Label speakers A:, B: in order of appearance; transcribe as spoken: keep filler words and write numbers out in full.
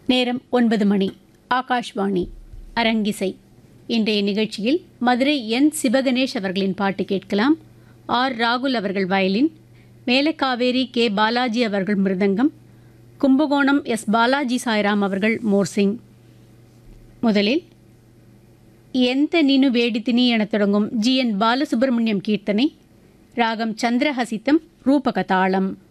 A: நேரம் ஒன்பது மணி. ஆகாஷ்வாணி அரங்கிசை. இன்றைய நிகழ்ச்சியில் மதுரை என் சிவகணேஷ் அவர்களின் பாட்டு கேட்கலாம். ஆர் ராகுல் அவர்கள் வயலின், மேலக்காவேரி கே பாலாஜி அவர்கள் மிருதங்கம், கும்பகோணம் எஸ் பாலாஜி சாய்ராம் அவர்கள் மோர்சிங். முதலில் எந்த நீனு வேடித்தினி என தொடங்கும் ஜி என் பாலசுப்ரமணியம் கீர்த்தனை, ராகம் சந்திரஹசிதம், ரூபகதாளம்.